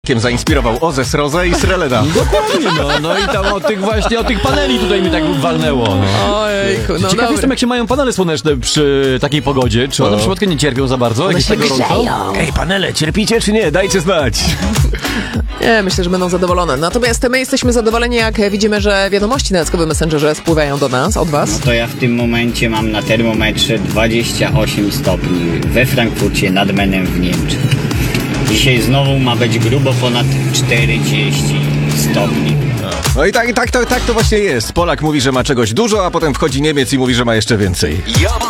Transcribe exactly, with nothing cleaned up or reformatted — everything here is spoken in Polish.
Zainspirował Ozes Rozę i Srelena. Dokładnie, no, no i tam o tych właśnie, o tych paneli tutaj mi tak walnęło. No. Ojejku, no Ciekaw dobra. jestem, jak się mają panele słoneczne przy takiej pogodzie. Czy one przypadkiem nie cierpią za bardzo? One Jakieś się tak gorąco? grzeją. Ej, panele, cierpicie czy nie? Dajcie znać. Nie, myślę, że będą zadowolone. Natomiast my jesteśmy zadowoleni, jak widzimy, że wiadomości na Jackowym Messengerze spływają do nas, od was. No to ja w tym momencie mam na termometrze dwadzieścia osiem stopni we Frankfurcie nad Menem w Niemczech. Dzisiaj znowu ma być grubo ponad czterdzieści stopni. No i tak, tak, tak, tak to właśnie jest. Polak mówi, że ma czegoś dużo, a potem wchodzi Niemiec i mówi, że ma jeszcze więcej.